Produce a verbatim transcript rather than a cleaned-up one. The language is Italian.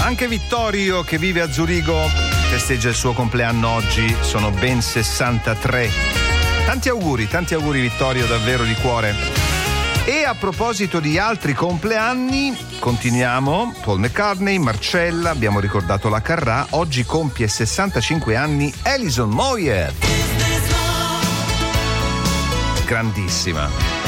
Anche Vittorio, che vive a Zurigo, festeggia il suo compleanno oggi, sono ben sessantatré. Tanti auguri, tanti auguri Vittorio, davvero di cuore. E a proposito di altri compleanni, continuiamo. Paul McCartney, Marcella, abbiamo ricordato la Carrà, oggi compie sessantacinque anni Alison Moyet. Grandissima.